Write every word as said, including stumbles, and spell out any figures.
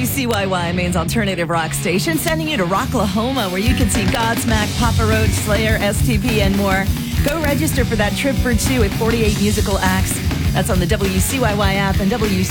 W C Y Y, Maine's alternative rock station, sending you to Rocklahoma, where you can see Godsmack, Papa Roach, Slayer, S T P, and more. Go register for that trip for two with forty-eight musical acts. That's on the W C Y Y app and W